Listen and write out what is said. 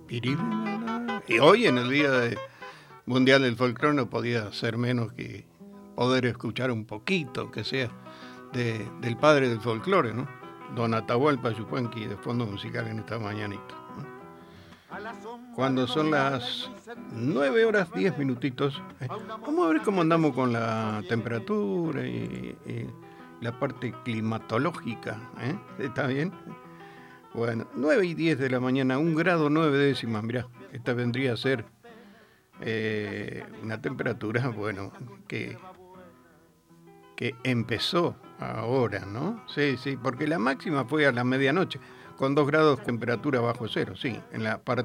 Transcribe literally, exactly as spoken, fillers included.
Y hoy, en el Día de Mundial del Folclore, no podía ser menos que poder escuchar un poquito, que sea, de, del padre del folclore, ¿no? Don Atahualpa Yupanqui, de fondo musical en esta mañanita, ¿no? Cuando son las nueve horas diez minutitos, eh, vamos a ver cómo andamos con la temperatura y, y la parte climatológica, ¿eh? ¿Está bien? Bueno, nueve y diez de la mañana, un grado nueve décimas, mirá, esta vendría a ser eh, una temperatura, bueno, que, que empezó ahora, ¿no? Sí, sí, porque la máxima fue a la medianoche, con dos grados temperatura bajo cero, sí, en la parte